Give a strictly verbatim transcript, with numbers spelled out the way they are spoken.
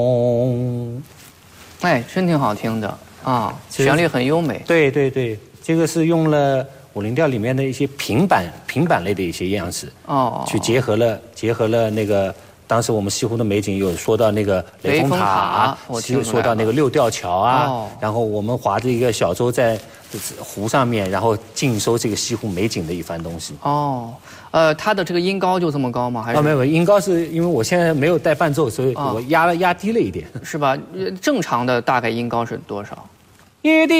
嗡， 哎，真挺好听的啊，旋律很优美。 对对对，这个是用了武林调里面的一些平板平板类的一些样式哦，去结合了结合了那个。当时我们西湖的美景有说到那个雷峰塔，又说到那个六吊桥啊，哦、然后我们划着一个小舟在湖上面，然后尽收这个西湖美景的一番东西。 哦，呃，它的这个音高就这么高吗？还是？ 啊，没有没有，音高是因为我现在没有带伴奏，所以我压了压低了一点。 是吧？正常的大概音高是多少？ 一定。